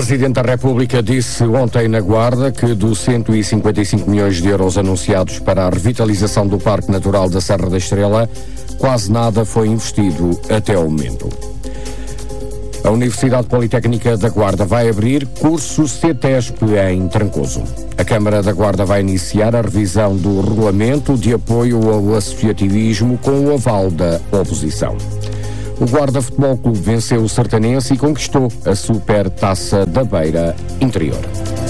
Presidente da República disse ontem na Guarda que dos 155 milhões de euros anunciados para a revitalização do Parque Natural da Serra da Estrela, quase nada foi investido até ao momento. A Universidade Politécnica da Guarda vai abrir curso CETESP em Trancoso. A Câmara da Guarda vai iniciar a revisão do regulamento de apoio ao associativismo com o aval da oposição. O Guarda Futebol Clube venceu o Sertanense e conquistou a Super Taça da Beira Interior.